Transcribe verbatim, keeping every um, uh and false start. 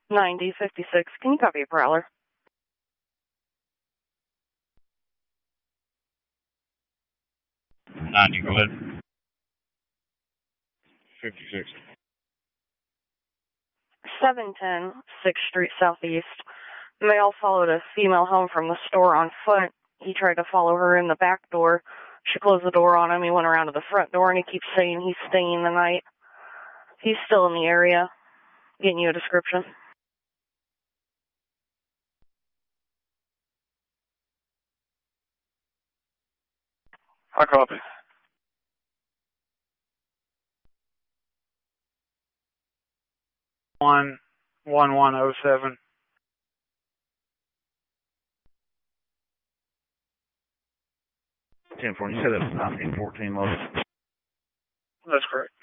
ninety fifty-six. Can you copy a prowler? ninety, go ahead. fifty-six. seven ten sixth Street Southeast. Male followed a female home from the store on foot. He tried to follow her in the back door. She closed the door on him. He went around to the front door, and he keeps saying he's staying the night. He's still in the area. Getting you a description. I copy. One, one, one, oh seven. ten four, you said it was nineteen fourteen, Lois? That's correct.